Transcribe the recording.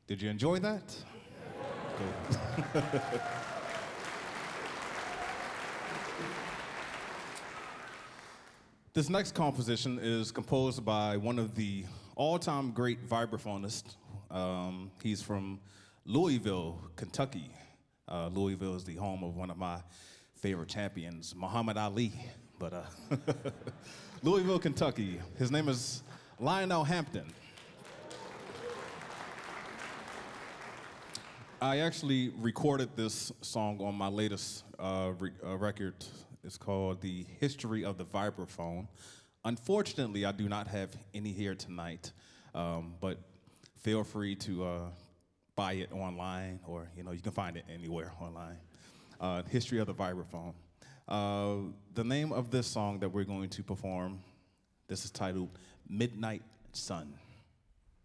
Did you enjoy that? Good. This next composition is composed by one of the all-time great vibraphonists. He's from Louisville, Kentucky. Louisville is the home of one of my favorite champions, Muhammad Ali. But Louisville, Kentucky. His name is Lionel Hampton. I actually recorded this song on my latest record. It's called The History of the Vibraphone. Unfortunately, I do not have any here tonight, but feel free to buy it online, or you can find it anywhere online. History of the Vibraphone. The name of this song that we're going to perform, this is titled Midnight Sun.